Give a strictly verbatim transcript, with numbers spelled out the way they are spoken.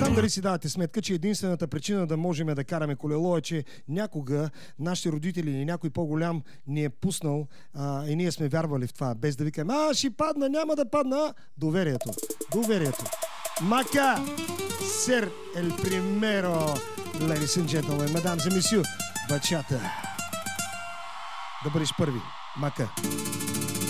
знам дали си давате сметка, че единствената причина да можем да караме колело е, че някога нашите родители или някой по-голям ни е пуснал а, и ние сме вярвали в това, без да викаме, а, ще падна, няма да падна. Доверието. Доверието. Мака ser el primero, ladies and gentlemen, mesdames et messieurs, бачата. Да бъдеш първи. Мака.